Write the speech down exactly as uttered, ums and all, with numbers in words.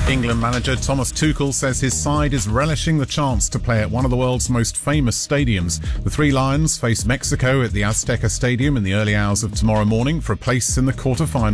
England manager Thomas Tuchel says his side is relishing the chance to play at one of the world's most famous stadiums. The Three Lions face Mexico at the Azteca Stadium in the early hours of tomorrow morning for a place in the quarter-final.